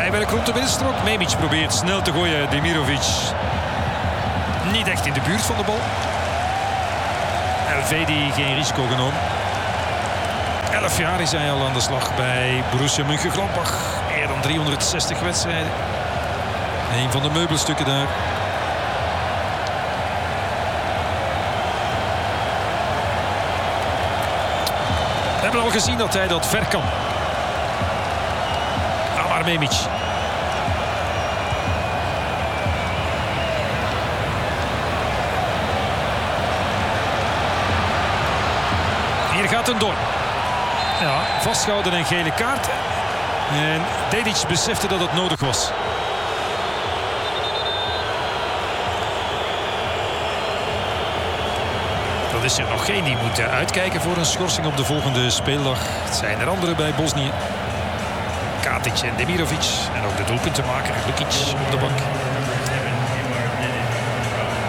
Bijwerk rond de binnenstrook. Memic probeert snel te gooien. Demirovic niet echt in de buurt van de bal. Elvedi geen risico genomen. 11 jaar is hij al aan de slag bij Borussia Mönchengladbach. Meer dan 360 wedstrijden. Een van de meubelstukken daar. We hebben al gezien dat hij dat ver kan. Amar Memic. Hier gaat een door. Ja, vastgehouden en gele kaart. En Dedic besefte dat het nodig was. Dat is er nog geen. Die moet uitkijken voor een schorsing op de volgende speeldag. Het zijn er anderen bij Bosnië. Katic en Demirovic. En ook de doelpuntenmaker Lukic op de bank.